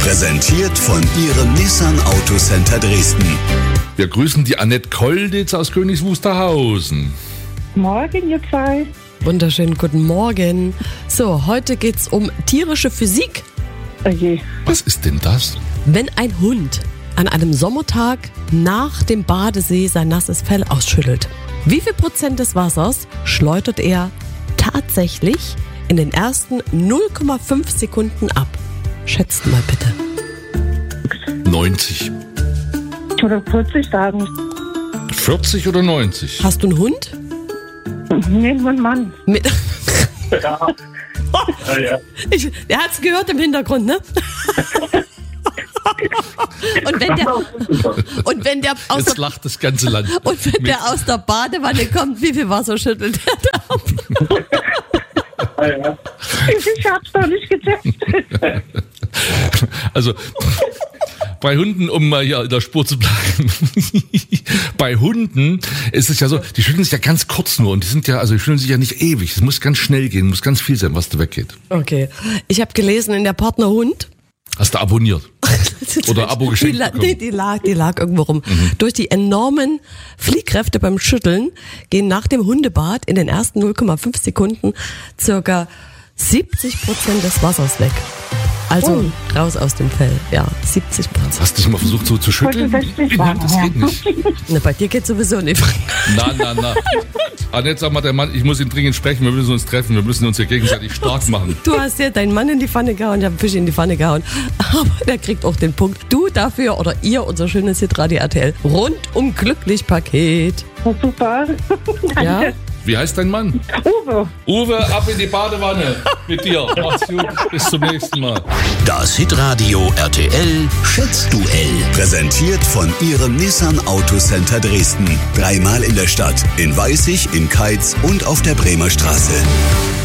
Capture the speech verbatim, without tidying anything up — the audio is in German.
Präsentiert von Ihrem Nissan Autocenter Dresden. Wir grüßen die Annette Kolditz aus Königs Wusterhausen. Morgen, ihr zwei. Wunderschönen guten Morgen. So, heute geht's um tierische Physik. Oh je. Was ist denn das? Wenn ein Hund an einem Sommertag nach dem Badesee sein nasses Fell ausschüttelt, wie viel Prozent des Wassers schleudert er tatsächlich in den ersten null Komma fünf Sekunden ab? Schätzt mal bitte. neunzig. Ich würde vierzig sagen. vierzig oder neunzig? Hast du einen Hund? Nee, mein Mann. Mit Ja. Ja, ja. ich, der hat's gehört im Hintergrund, ne? Und wenn der, und wenn der aus Jetzt der, lacht das ganze Land. und wenn der aus der Badewanne kommt, wie viel Wasser schüttelt der da ab? Ja, ja. Ich hab's doch nicht getestet. Also, bei Hunden, um mal hier in der Spur zu bleiben, bei Hunden ist es ja so, die schütteln sich ja ganz kurz nur und die sind ja, also die schütteln sich ja nicht ewig. Es muss ganz schnell gehen, muss ganz viel sein, was da weggeht. Okay. Ich habe gelesen in der Partnerhund. Hast du abonniert? Oder Abo geschenkt die, la- bekommen? nee, die, lag, die lag irgendwo rum. Mhm. Durch die enormen Fliehkräfte beim Schütteln gehen nach dem Hundebad in den ersten null Komma fünf Sekunden circa siebzig Prozent des Wassers weg. Also Oh. raus aus dem Fell. Ja, siebzig Prozent. Hast du dich mal versucht so zu schütteln? sechzig Nein, das geht nicht. Na, bei dir geht's sowieso nicht. Na, na, na. Annette, sag mal, der Mann, ich muss ihn dringend sprechen, wir müssen uns treffen, wir müssen uns hier gegenseitig stark machen. Du hast ja deinen Mann in die Pfanne gehauen, ich habe einen Fisch in die Pfanne gehauen. Aber der kriegt auch den Punkt. Du dafür oder ihr, unser schönes Hitradio R T L, rundum glücklich Paket. Oh, super. Danke. Ja? Wie heißt dein Mann? Uwe. Uwe, ab in die Badewanne mit dir. Mach's gut, bis zum nächsten Mal. Das Hitradio R T L Schätzduell. Präsentiert von Ihrem Nissan Autocenter Dresden. Dreimal in der Stadt, in Weißig, in Keitz und auf der Bremer Straße.